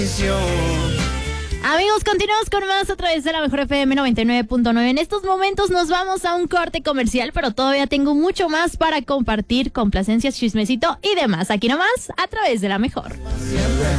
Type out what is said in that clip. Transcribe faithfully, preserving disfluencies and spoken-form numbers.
Amigos, continuamos con más a través de la Mejor F M noventa y nueve punto nueve. En estos momentos nos vamos a un corte comercial, pero todavía tengo mucho más para compartir, complacencias, chismecito y demás. Aquí nomás, a través de la Mejor.